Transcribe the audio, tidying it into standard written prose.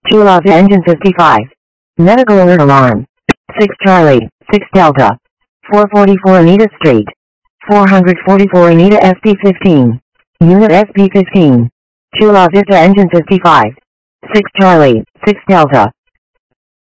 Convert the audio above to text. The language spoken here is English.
Chula Vista engine 55. Medical alert alarm. 6 Charlie, 6 Delta. 444 Anita Street. 444 Anita SP15. Unit SP15. Chula Vista engine 55. 6 Charlie, 6 Delta.